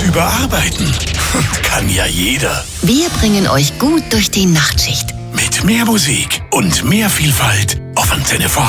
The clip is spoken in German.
Überarbeiten kann ja jeder. Wir bringen euch gut durch die Nachtschicht. Mit mehr Musik und mehr Vielfalt auf Antenne Vorarlberg.